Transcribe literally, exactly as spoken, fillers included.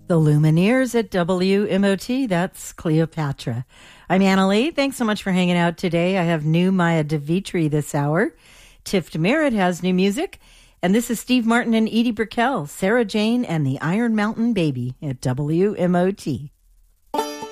The Lumineers at W M O T. That's Cleopatra. I'm Anna Lee. Thanks so much for hanging out today. I have new Maya Devitri this hour. Tiff Merritt has new music. And this is Steve Martin and Edie Brickell, Sarah Jane and the Iron Mountain Baby at W M O T.